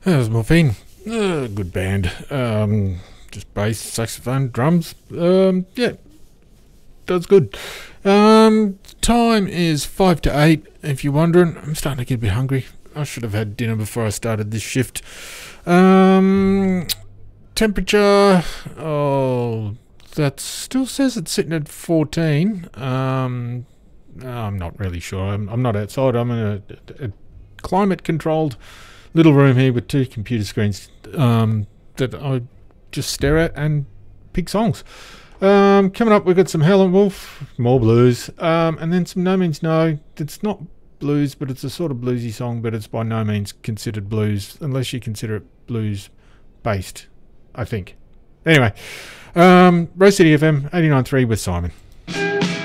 That was Morphine. Good band. Just bass, saxophone, drums. Yeah, does good. Time is 5 to 8. If you're wondering, I'm starting to get a bit hungry. I should have had dinner before I started this shift. Temperature. Oh, that still says it's sitting at 14. I'm not really sure. I'm not outside. I'm in a climate-controlled little room here with two computer screens that I just stare at and pick songs. Coming up, we've got some Howlin' Wolf, more blues, and then some No Means No. It's not blues, but it's a sort of bluesy song, but it's by no means considered blues, unless you consider it blues-based, I think. Anyway, Rose City FM 89.3 with Simon.